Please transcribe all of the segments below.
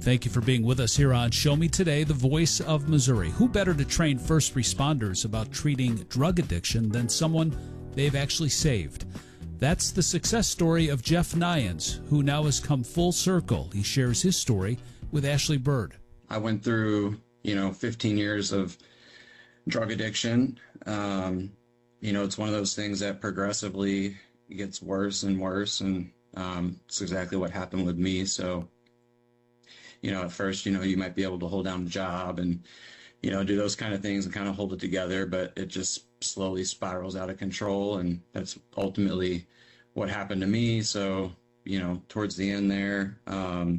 Thank you for being with us here on Show Me Today, the voice of Missouri. Who better to train first responders about treating drug addiction than someone they've actually saved? That's the success story of Jeff Nyans, who now has come full circle. He shares his story with Ashley Bird. I went through, 15 years of drug addiction. It's one of those things that progressively gets worse and worse, and it's exactly what happened with me. So, at first, you might be able to hold down a job and, do those kind of things and kind of hold it together, but it just slowly spirals out of control, and that's ultimately what happened to me. So, towards the end there, I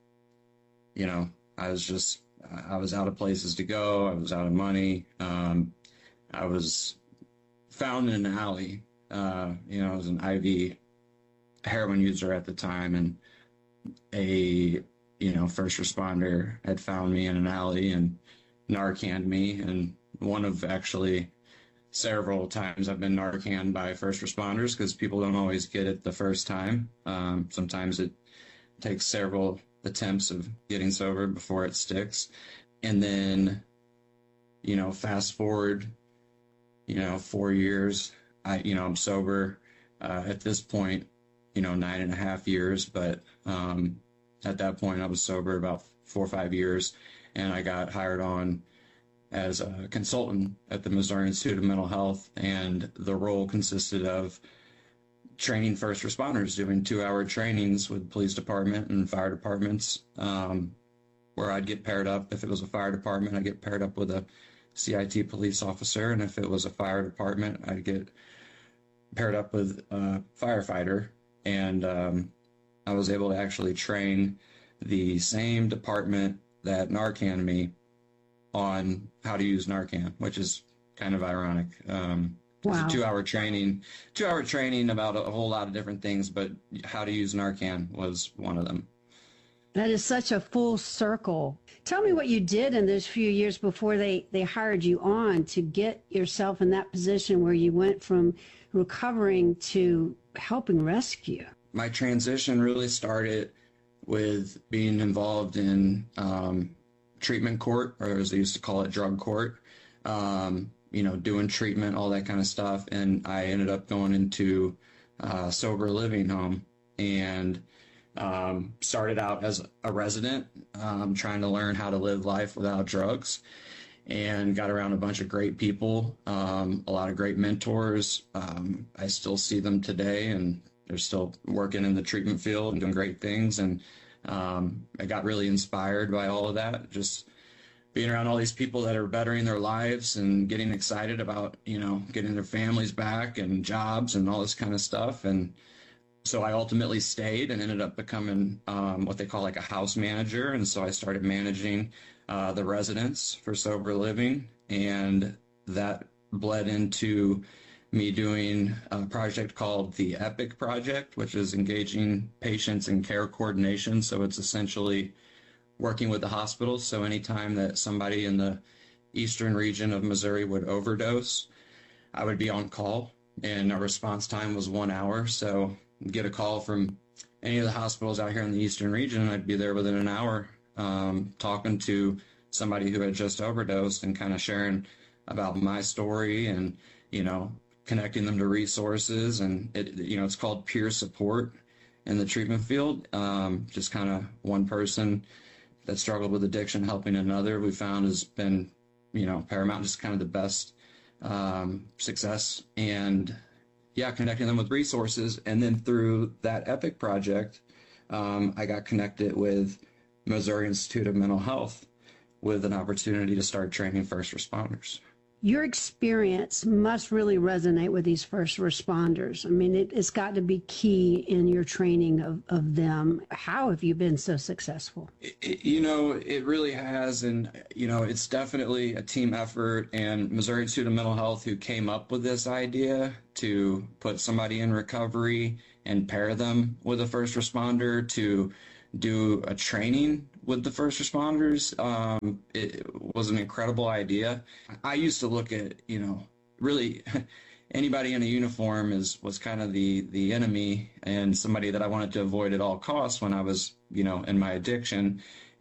was out of places to go. I was out of money. I was found in an alley. I was an IV heroin user at the time, and a first responder had found me in an alley and Narcaned me. And one of actually several times I've been Narcaned by first responders, because people don't always get it the first time. Sometimes it takes several attempts of getting sober before it sticks. And then, fast forward, 4 years, I'm sober at this point, 9.5 years, but at that point I was sober about 4 or 5 years, and I got hired on as a consultant at the Missouri Institute of Mental Health, and the role consisted of training first responders, doing 2-hour trainings with police department and fire departments, where I'd get paired up. If it was a fire department, I'd get paired up with a CIT police officer, and if it was a fire department, I'd get paired up with a firefighter. And I was able to actually train the same department that Narcaned me on how to use Narcan, which is kind of ironic. Wow. It's a 2-hour training about a whole lot of different things, but how to use Narcan was one of them. That is such a full circle. Tell me what you did in those few years before they hired you on to get yourself in that position where you went from recovering to helping rescue. My transition really started with being involved in treatment court, or as they used to call it, drug court, doing treatment, all that kind of stuff. And I ended up going into sober living home, and started out as a resident, trying to learn how to live life without drugs, and got around a bunch of great people, a lot of great mentors. I still see them today, and they're still working in the treatment field and doing great things. And I got really inspired by all of that, just being around all these people that are bettering their lives and getting excited about, getting their families back and jobs and all this kind of stuff. And so I ultimately stayed and ended up becoming what they call like a house manager. And so I started managing the residents for sober living, and that bled into me doing a project called the EPIC Project, which is engaging patients in care coordination. So it's essentially working with the hospitals. So anytime that somebody in the eastern region of Missouri would overdose, I would be on call, and our response time was 1 hour. So I'd get a call from any of the hospitals out here in the eastern region, and I'd be there within an hour, talking to somebody who had just overdosed and kind of sharing about my story, and, connecting them to resources. And it's called peer support in the treatment field. Just kind of one person that struggled with addiction helping another, we found has been, paramount, just kind of the best success. And connecting them with resources. And then through that EPIC project, I got connected with Missouri Institute of Mental Health with an opportunity to start training first responders. Your experience must really resonate with these first responders. I mean, it's got to be key in your training of them. How have you been so successful? It really has. And, it's definitely a team effort. And Missouri Institute of Mental Health, who came up with this idea to put somebody in recovery and pair them with a first responder to do a training with the first responders, it was an incredible idea. I used to look at, really anybody in a uniform was kind of the enemy, and somebody that I wanted to avoid at all costs when I was, in my addiction.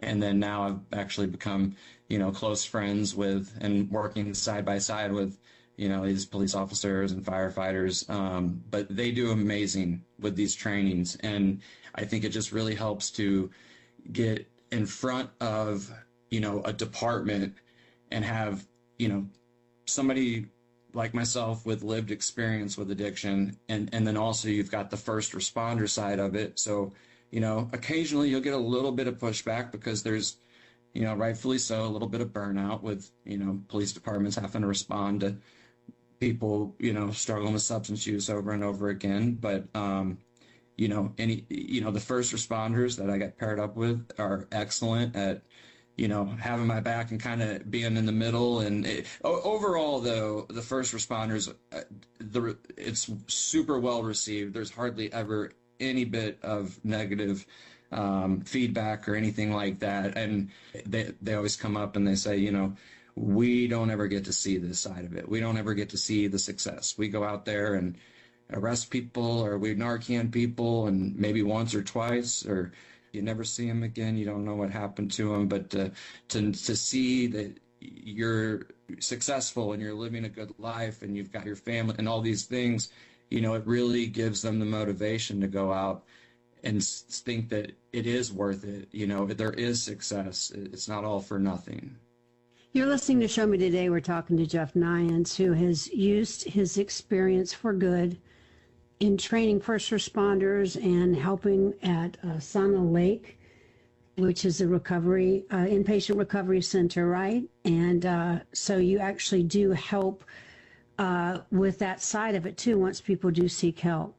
And then now I've actually become, you know, close friends with and working side by side with, you know, these police officers and firefighters. But they do amazing with these trainings. And I think it just really helps to get in front of, you know, a department and have, you know, somebody like myself with lived experience with addiction. And then also you've got the first responder side of it. So, you know, occasionally you'll get a little bit of pushback because there's, you know, rightfully so, a little bit of burnout with, you know, police departments having to respond to people, you know, struggling with substance use over and over again. But, you know, the first responders that I got paired up with are excellent at, you know, having my back and kind of being in the middle. And overall, though, the first responders, it's super well received. There's hardly ever any bit of negative feedback or anything like that. And they always come up and they say, you know, we don't ever get to see this side of it. We don't ever get to see the success. We go out there and arrest people, or we Narcan people, and maybe once or twice, or you never see them again. You don't know what happened to them. But to see that you're successful and you're living a good life and you've got your family and all these things, you know, it really gives them the motivation to go out and think that it is worth it. You know, there is success. It's not all for nothing. You're listening to Show Me Today. We're talking to Jeff Nyans, who has used his experience for good in training first responders and helping at Sana Lake, which is a recovery, inpatient recovery center, right? And so you actually do help with that side of it too, once people do seek help.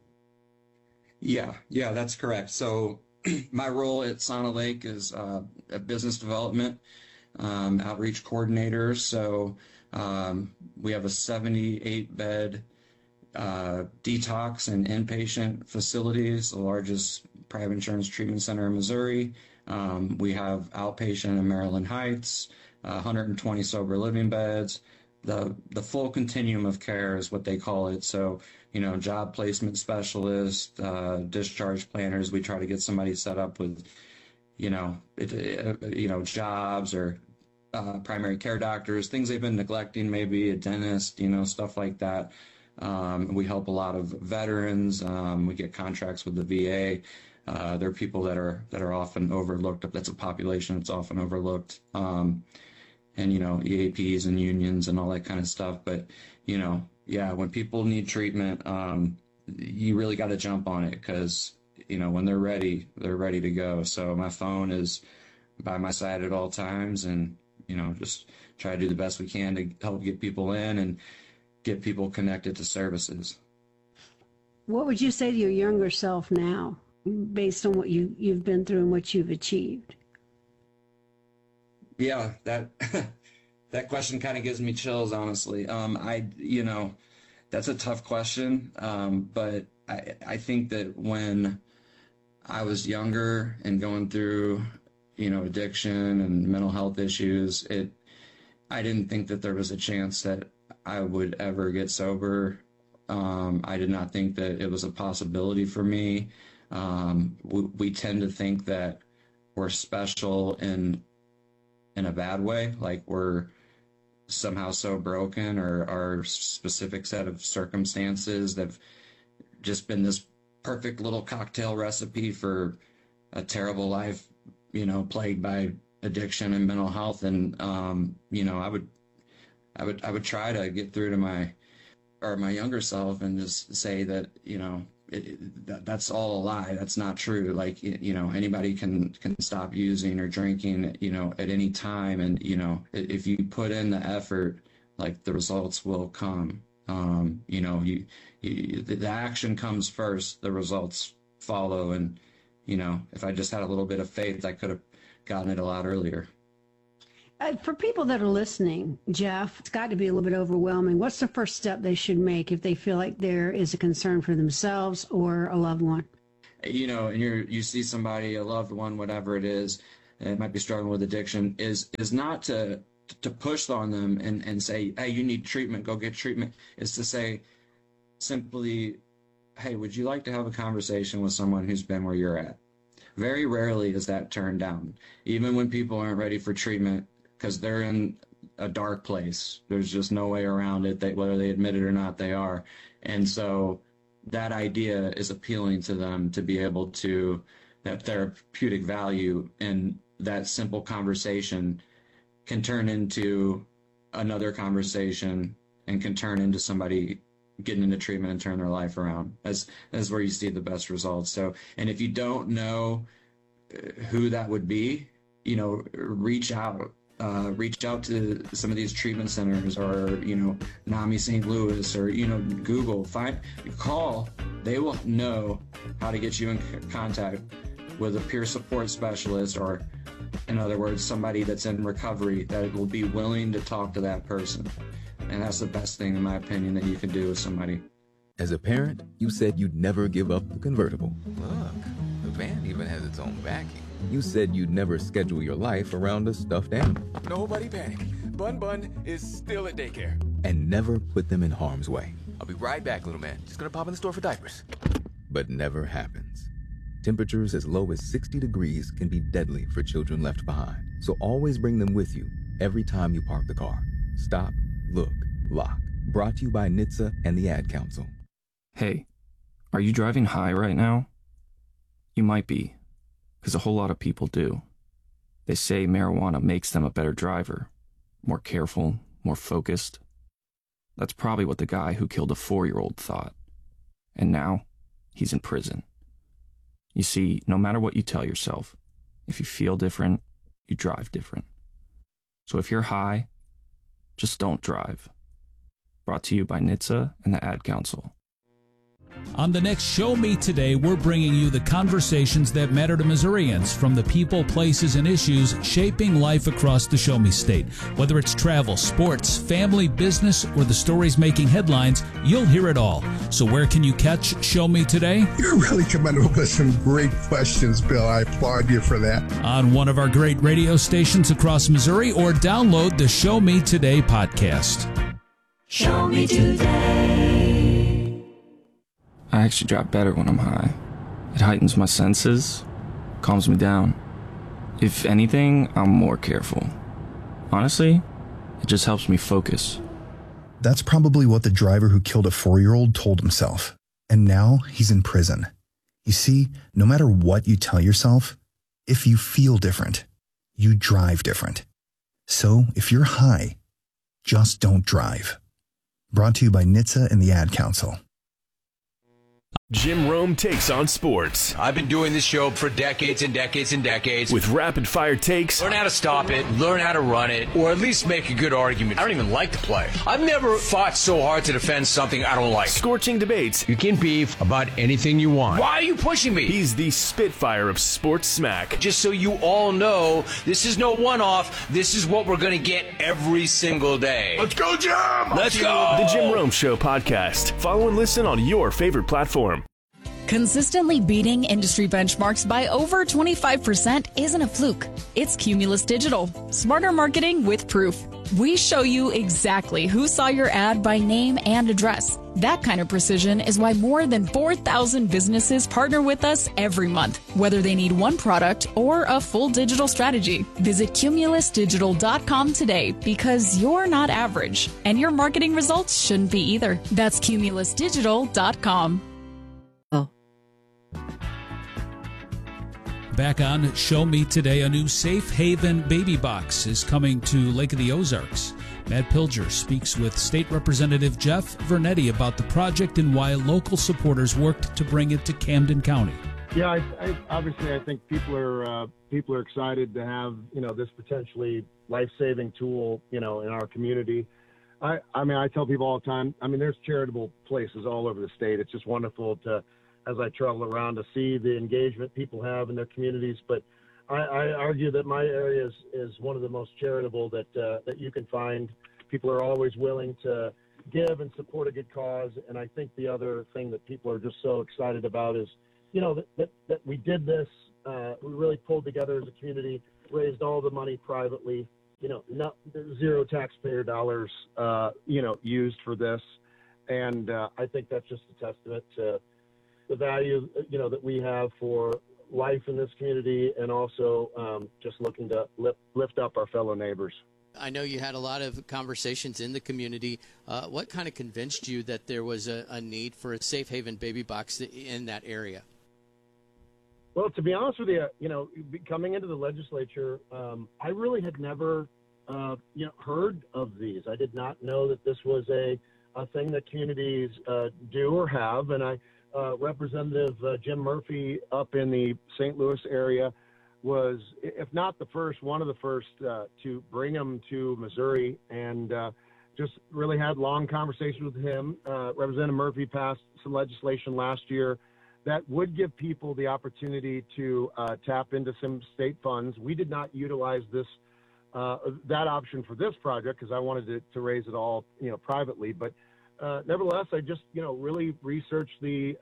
Yeah, that's correct. So my role at Sana Lake is a business development outreach coordinator. So we have a 78-bed detox and inpatient facilities, the largest private insurance treatment center in Missouri. We have outpatient in Maryland Heights, 120 sober living beds. The full continuum of care is what they call it. So, you know, job placement specialists, discharge planners. We try to get somebody set up with, jobs or primary care doctors, things they've been neglecting, maybe a dentist, you know, stuff like that. We help a lot of veterans. We get contracts with the VA. There are people that are often overlooked. That's a population that's often overlooked. And, you know, EAPs and unions and all that kind of stuff. But, you know, yeah, when people need treatment, you really got to jump on it because, you know, when they're ready to go. So my phone is by my side at all times, and, you know, just try to do the best we can to help get people in and get people connected to services. What would you say to your younger self now, based on what you've been through and what you've achieved? Yeah, that question kind of gives me chills, honestly. That's a tough question. But I think that when I was younger and going through, you know, addiction and mental health issues, I didn't think that there was a chance that I would ever get sober. I did not think that it was a possibility for me. We tend to think that we're special in a bad way, like we're somehow so broken, or our specific set of circumstances that have just been this perfect little cocktail recipe for a terrible life, you know, plagued by addiction and mental health. And you know, I would try to get through to my younger self and just say that, you know, that's all a lie. That's not true. Like, you know, anybody can stop using or drinking, you know, at any time. And, you know, if you put in the effort, like, the results will come. You know, the action comes first, the results follow. And, you know, if I just had a little bit of faith, I could have gotten it a lot earlier. For people that are listening, Jeff, it's got to be a little bit overwhelming. What's the first step they should make if they feel like there is a concern for themselves or a loved one? You know, and you see somebody, a loved one, whatever it is, and it might be struggling with addiction, is not to push on them and say, hey, you need treatment, go get treatment. Is to say simply, hey, would you like to have a conversation with someone who's been where you're at? Very rarely is that turned down, even when people aren't ready for treatment because they're in a dark place. There's just no way around it. Whether they admit it or not, they are. And so that idea is appealing to them, to be able to, that therapeutic value in that simple conversation can turn into another conversation and can turn into somebody getting into treatment and turn their life around. That's where you see the best results. So, and if you don't know who that would be, reach out to some of these treatment centers, or, NAMI St. Louis, or, Google, call. They will know how to get you in contact with a peer support specialist, or in other words, somebody that's in recovery that will be willing to talk to that person. And that's the best thing, in my opinion, that you can do with somebody. As a parent, you said you'd never give up the convertible. Look, the van even has its own backing. You said you'd never schedule your life around a stuffed animal. Nobody panic. Bun is still at daycare. And never put them in harm's way. I'll be right back, little man. Just gonna pop in the store for diapers. But never happens. Temperatures as low as 60 degrees can be deadly for children left behind. So always bring them with you every time you park the car. Stop, look, lock. Brought to you by NHTSA and the Ad Council. Hey, are you driving high right now? You might be, because a whole lot of people do. They say marijuana makes them a better driver, more careful, more focused. That's probably what the guy who killed a 4-year-old thought. And now, he's in prison. You see, no matter what you tell yourself, if you feel different, you drive different. So if you're high, just don't drive. Brought to you by NHTSA and the Ad Council. On the next Show Me Today, we're bringing you the conversations that matter to Missourians, from the people, places, and issues shaping life across the Show Me State. Whether it's travel, sports, family, business, or the stories making headlines, you'll hear it all. So where can you catch Show Me Today? You're really coming up with some great questions, Bill. I applaud you for that. On one of our great radio stations across Missouri, or download the Show Me Today podcast. Show Me Today. I actually drive better when I'm high. It heightens my senses, calms me down. If anything, I'm more careful. Honestly, it just helps me focus. That's probably what the driver who killed a 4-year-old told himself. And now he's in prison. You see, no matter what you tell yourself, if you feel different, you drive different. So if you're high, just don't drive. Brought to you by NHTSA and the Ad Council. Jim Rome takes on sports. I've been doing this show for decades and decades and decades. With rapid-fire takes. Learn how to stop it, learn how to run it, or at least make a good argument. I don't even like the play. I've never fought so hard to defend something I don't like. Scorching debates. You can beef about anything you want. Why are you pushing me? He's the Spitfire of sports smack. Just so you all know, this is no one-off. This is what we're going to get every single day. Let's go, Jim! Let's go! The Jim Rome Show podcast. Follow and listen on your favorite platform. Consistently beating industry benchmarks by over 25% isn't a fluke. It's Cumulus Digital. Smarter marketing with proof. We show you exactly who saw your ad by name and address. That kind of precision is why more than 4,000 businesses partner with us every month, whether they need one product or a full digital strategy. Visit cumulusdigital.com today, because you're not average, and your marketing results shouldn't be either. That's cumulusdigital.com. Back on Show Me Today, a new Safe Haven baby box is coming to Lake of the Ozarks. Matt Pilger speaks with State Representative Jeff Vernetti about the project and why local supporters worked to bring it to Camden County. Yeah, obviously I think people are excited to have this potentially life-saving tool in our community. I tell people all the time. There's charitable places all over the state. It's just wonderful to, as I travel around, to see the engagement people have in their communities. But I argue that my area is one of the most charitable that you can find. People are always willing to give and support a good cause. And I think the other thing that people are just so excited about is, that we did this. We really pulled together as a community, raised all the money privately. Not zero taxpayer dollars, used for this. And I think that's just a testament to the value, that we have for life in this community, and also just looking to lift up our fellow neighbors. I know you had a lot of conversations in the community. What kind of convinced you that there was a need for a safe haven baby box in that area? Well, to be honest with you, coming into the legislature, I really had never, heard of these. I did not know that this was a thing that communities do or have. And Representative Jim Murphy up in the St. Louis area was, if not the first, one of the first to bring them to Missouri, and just really had long conversations with him. Representative Murphy passed some legislation last year that would give people the opportunity to tap into some state funds. We did not utilize that option for this project because I wanted to raise it all, privately. But nevertheless, I just, really researched the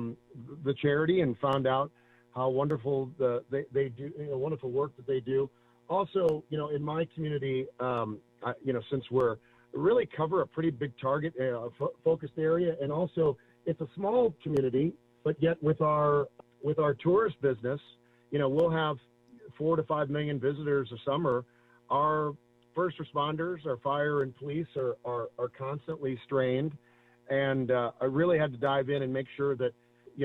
charity and found out how wonderful they do, wonderful work that they do. Also, in my community, since we're really cover a pretty big target focused area, and also it's a small community, but yet with our tourist business, we'll have 4 to 5 million visitors a summer. Our first responders, our fire and police are constantly strained, and I really had to dive in and make sure that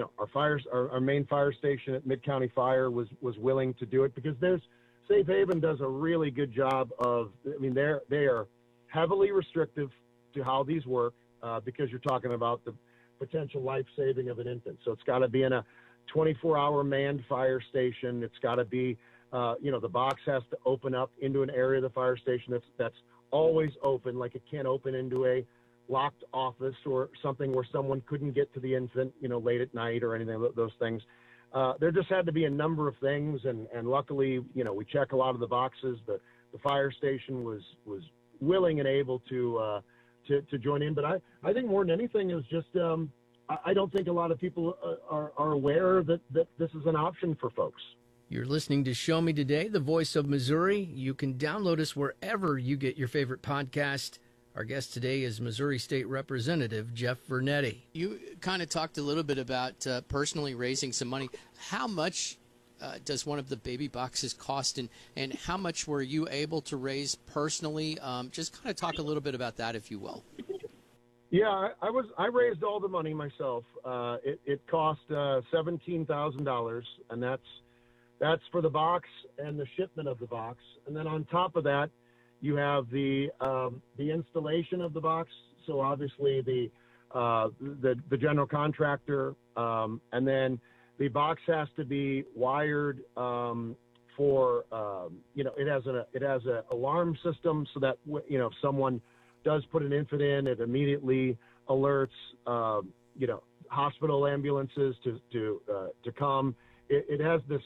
our main fire station at Mid-County Fire was willing to do it, because Safe Haven does a really good job of, they are heavily restrictive to how these work, because you're talking about the potential life saving of an infant. So it's got to be in a 24-hour manned fire station. It's got to be, the box has to open up into an area of the fire station that's always open, like it can't open into a locked office or something where someone couldn't get to the infant, late at night or anything of those things. There just had to be a number of things, and luckily, we check a lot of the boxes. The fire station was willing and able to join in. But I think more than anything, it was just I don't think a lot of people are aware that this is an option for folks. You're listening to Show Me Today, the voice of Missouri. You can download us wherever you get your favorite podcast. Our guest today is Missouri State Representative Jeff Vernetti. You kind of talked a little bit about personally raising some money. How much does one of the baby boxes cost, and how much were you able to raise personally? Just kind of talk a little bit about that, if you will. Yeah, I raised all the money myself. It cost $17,000, and that's for the box and the shipment of the box. And then on top of that, you have the installation of the box. So obviously the general contractor, and then the box has to be wired for it has a alarm system, so that if someone does put an infant in, it immediately alerts hospital ambulances to come. It has this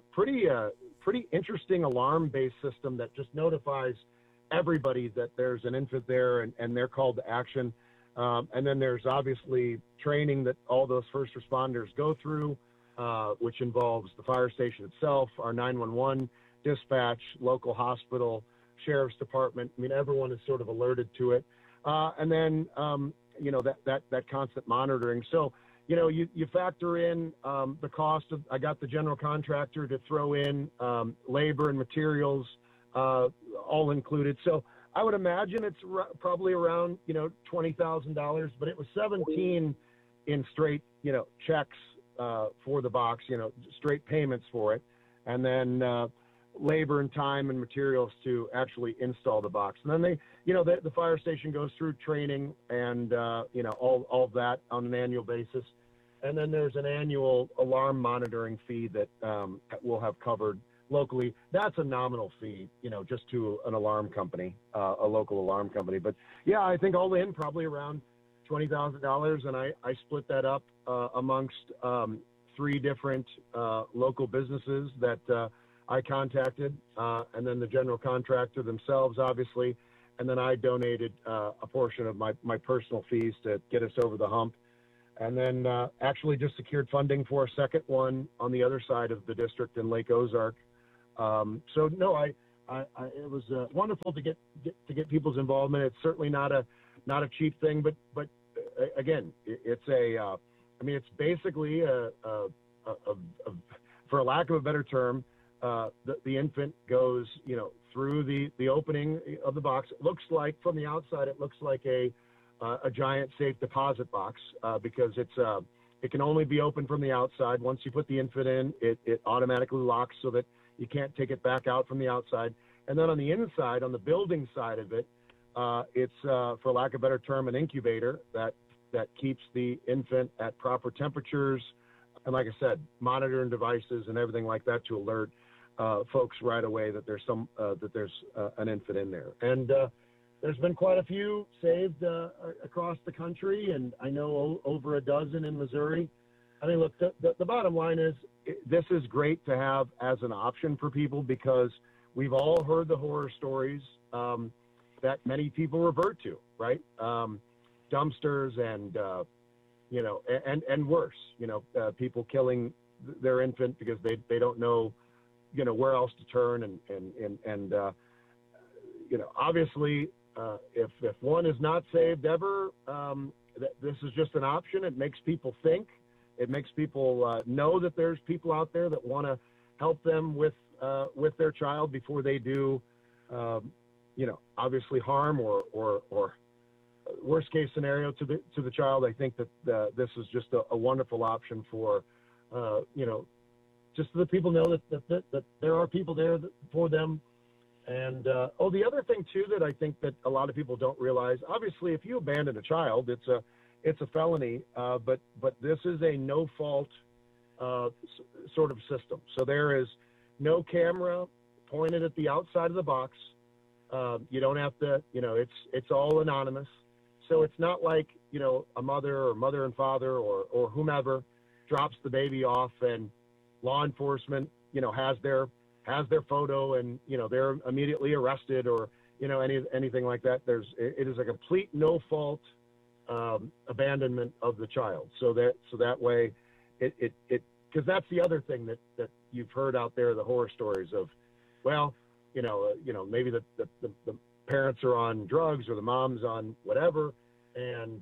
pretty interesting alarm-based system that just notifies everybody that there's an infant there, and they're called to action. And then there's obviously training that all those first responders go through, which involves the fire station itself, our 911 dispatch, local hospital, sheriff's department. Everyone is sort of alerted to it. And then, that constant monitoring. So, you factor in the cost of, I got the general contractor to throw in labor and materials, all included. So I would imagine it's probably around, $20,000, but it was 17 in straight, checks for the box, straight payments for it. And then labor and time and materials to actually install the box. And then the fire station goes through training and, all of that on an annual basis. And then there's an annual alarm monitoring fee that we'll have covered locally. That's a nominal fee, just to an alarm company, a local alarm company. But yeah, I think all in probably around $20,000. And I split that up amongst 3 different local businesses that I contacted, and then the general contractor themselves, obviously. And then I donated a portion of my personal fees to get us over the hump. And then actually just secured funding for a second one on the other side of the district in Lake Ozark. So no, it was wonderful to get people's involvement. It's certainly not a cheap thing, but again, it's it's basically a for lack of a better term, the infant goes, through the opening of the box. It looks like, from the outside, it looks like a giant safe deposit box because it can only be opened from the outside. Once you put the infant in, it automatically locks so that you can't take it back out from the outside. And then on the inside, on the building side of it, it's, for lack of a better term, an incubator that keeps the infant at proper temperatures. And like I said, monitoring devices and everything like that to alert folks right away that there's an infant in there. And there's been quite a few saved across the country, and I know over a dozen in Missouri. I mean, look, the bottom line is this is great to have as an option for people because we've all heard the horror stories that many people revert to, right? Dumpsters and worse, people killing their infant because they don't know, where else to turn. And obviously, if one is not saved ever, this is just an option. It makes people think. It makes people know that there's people out there that want to help them with their child before they do, obviously harm or worst case scenario to the child. I think that this is just a wonderful option for, just so that people know that there are people there for them. And the other thing too that I think that a lot of people don't realize, obviously, if you abandon a child, it's a felony, but this is a no fault sort of system. So there is no camera pointed at the outside of the box. You don't have to, it's all anonymous. So it's not like, a mother or mother and father or whomever drops the baby off and law enforcement, has their photo and, they're immediately arrested or, anything like that. It is a complete no fault abandonment of the child. So that way it because that's the other thing that you've heard out there, the horror stories of, well, maybe the parents are on drugs or the mom's on whatever. And,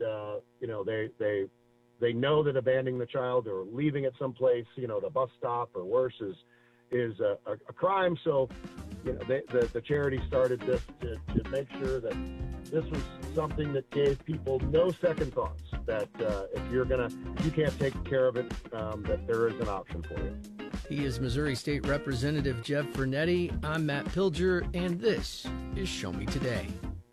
they know that abandoning the child or leaving it someplace, the bus stop or worse is a crime. So, the charity started this to make sure that this was something that gave people no second thoughts, that if you can't take care of it, that there is an option for you. He is Missouri State Representative Jeff Vernetti. I'm Matt Pilger, and this is Show Me Today.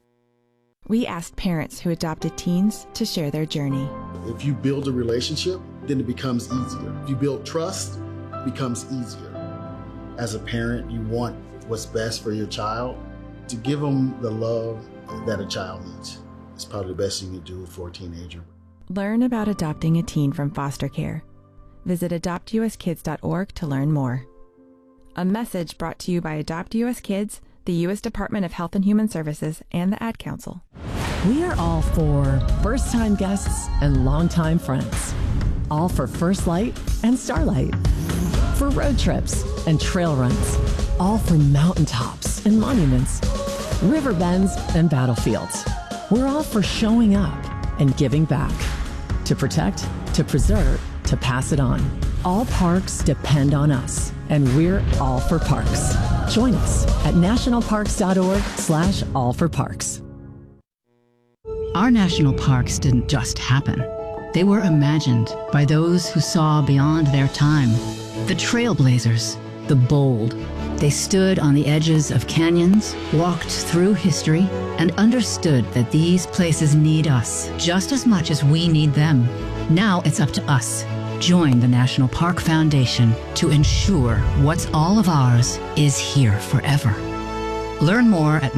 We asked parents who adopted teens to share their journey. If you build a relationship, then it becomes easier. If you build trust, it becomes easier. As a parent, you want what's best for your child. To give them the love that a child needs is probably the best you can do for a teenager. Learn about adopting a teen from foster care. Visit adoptuskids.org to learn more. A message brought to you by Adopt US Kids, the U.S. Department of Health and Human Services, and the Ad Council. We are all for first-time guests and longtime friends. All for First Light and Starlight. For road trips and trail runs. All for mountaintops and monuments. River bends and battlefields. We're all for showing up and giving back. To protect, to preserve, to pass it on. All parks depend on us, and we're all for parks. Join us at nationalparks.org/allforparks. Our national parks didn't just happen. They were imagined by those who saw beyond their time. The trailblazers, the bold. They stood on the edges of canyons, walked through history, and understood that these places need us just as much as we need them. Now it's up to us. Join the National Park Foundation to ensure what's all of ours is here forever. Learn more at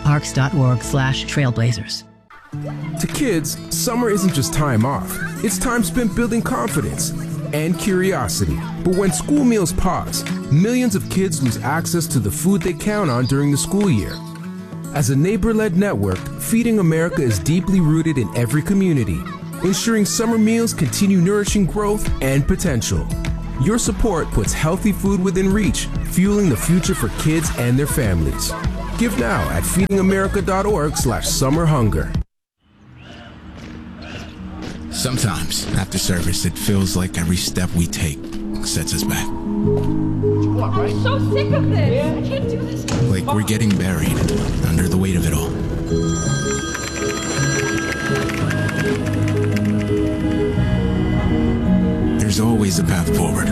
nationalparks.org/trailblazers. To kids, summer isn't just time off. It's time spent building confidence and curiosity. But when school meals pause, millions of kids lose access to the food they count on during the school year. As a neighbor-led network, Feeding America is deeply rooted in every community, ensuring summer meals continue nourishing growth and potential. Your support puts healthy food within reach, fueling the future for kids and their families. Give now at feedingamerica.org/summerhunger. Sometimes, after service, it feels like every step we take sets us back. I'm so sick of this. I can't do this. Like we're getting buried under the weight of it all. There's always a path forward.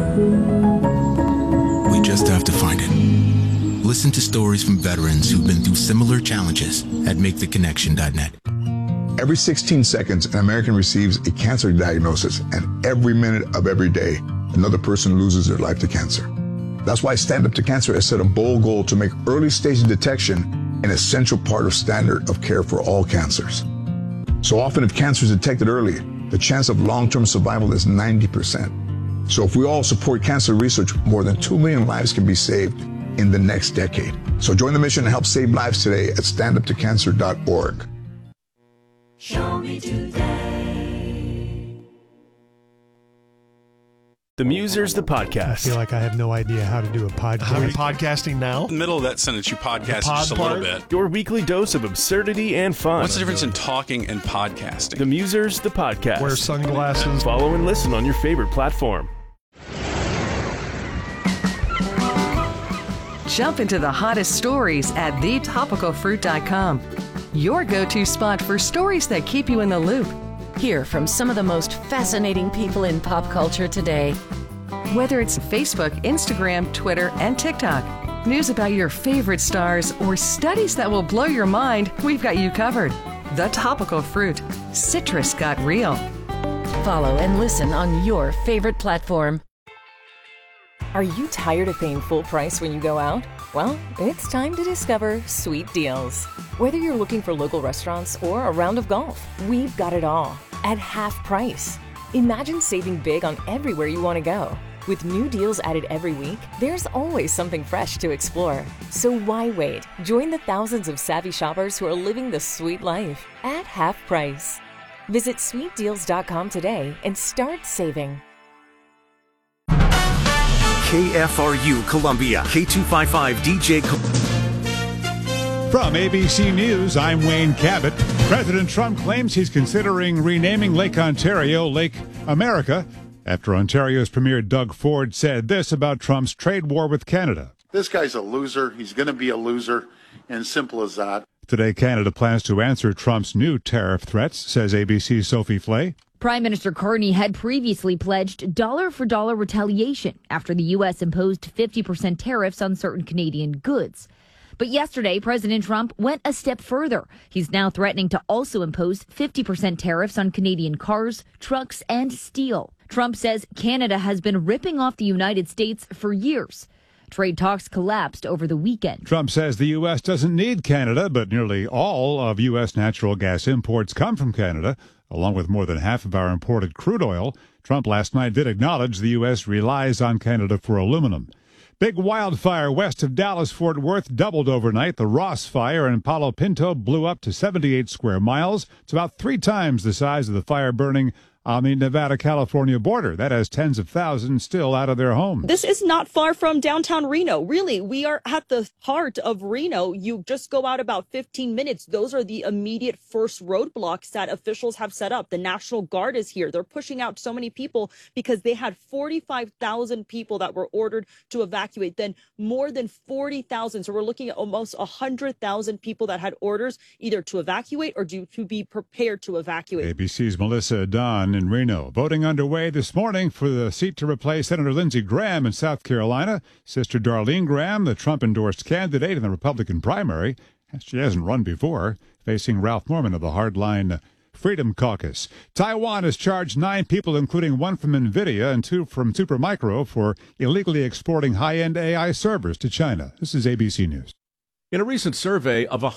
We just have to find it. Listen to stories from veterans who've been through similar challenges at MakeTheConnection.net. Every 16 seconds, an American receives a cancer diagnosis, and every minute of every day, another person loses their life to cancer. That's why Stand Up to Cancer has set a bold goal to make early stage detection an essential part of standard of care for all cancers. So often, if cancer is detected early, the chance of long-term survival is 90%. So if we all support cancer research, more than 2 million lives can be saved in the next decade. So join the mission and help save lives today at standuptocancer.org. Show me today. The Musers, the podcast. I feel like I have no idea how to do a podcast. How are you podcasting now? In the middle of that sentence, you podcast just a little bit. Your weekly dose of absurdity and fun. What's the difference in talking and podcasting? The Musers, the podcast. Wear sunglasses. Follow and listen on your favorite platform. Jump into the hottest stories at thetopicalfruit.com. Your go-to spot for stories that keep you in the loop. Hear from some of the most fascinating people in pop culture today. Whether it's Facebook, Instagram, Twitter, and TikTok, news about your favorite stars, or studies that will blow your mind, we've got you covered. The Topical Fruit. Citrus got real. Follow and listen on your favorite platform. Are you tired of paying full price when you go out? Well, it's time to discover Sweet Deals. Whether you're looking for local restaurants or a round of golf, we've got it all at half price. Imagine saving big on everywhere you want to go. With new deals added every week, there's always something fresh to explore. So why wait? Join the thousands of savvy shoppers who are living the sweet life at half price. Visit sweetdeals.com today and start saving. KFRU Columbia, K255DJ. From ABC News, I'm Wayne Cabot. President Trump claims he's considering renaming Lake Ontario Lake America after Ontario's Premier Doug Ford said this about Trump's trade war with Canada. This guy's a loser. He's going to be a loser, and simple as that. Today, Canada plans to answer Trump's new tariff threats, says ABC's Sophie Flay. Prime Minister Carney had previously pledged dollar-for-dollar retaliation after the U.S. imposed 50% tariffs on certain Canadian goods. But yesterday, President Trump went a step further. He's now threatening to also impose 50% tariffs on Canadian cars, trucks, and steel. Trump says Canada has been ripping off the United States for years. Trade talks collapsed over the weekend. Trump says the U.S. doesn't need Canada, but nearly all of U.S. natural gas imports come from Canada, along with more than half of our imported crude oil. Trump last night did acknowledge the U.S. relies on Canada for aluminum. Big wildfire west of Dallas-Fort Worth doubled overnight. The Ross Fire in Palo Pinto blew up to 78 square miles. It's about 3 times the size of the fire burning on the Nevada-California border. That has tens of thousands still out of their homes. This is not far from downtown Reno. Really, we are at the heart of Reno. You just go out about 15 minutes. Those are the immediate first roadblocks that officials have set up. The National Guard is here. They're pushing out so many people because they had 45,000 people that were ordered to evacuate. Then more than 40,000. So we're looking at almost 100,000 people that had orders either to evacuate or to be prepared to evacuate. ABC's Melissa Dunn in Reno. Voting underway this morning for the seat to replace Senator Lindsey Graham in South Carolina. Sister Darlene Graham, the Trump-endorsed candidate in the Republican primary, she hasn't run before, facing Ralph Norman of the hardline Freedom Caucus. Taiwan has charged 9 people, including 1 from NVIDIA and 2 from Supermicro, for illegally exporting high-end AI servers to China. This is ABC News. In a recent survey of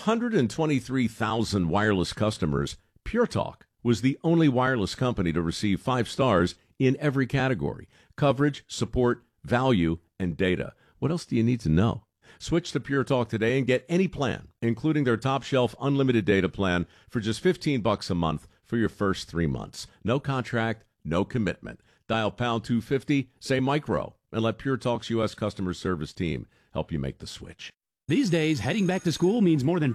123,000 wireless customers, Pure Talk was the only wireless company to receive 5 stars in every category: coverage, support, value, and data. What else do you need to know? Switch to Pure Talk today and get any plan, including their top shelf unlimited data plan, for just $15 a month for your first 3 months. No contract, no commitment. Dial pound 250, say micro, and let Pure Talk's U.S. customer service team help you make the switch. These days, heading back to school means more than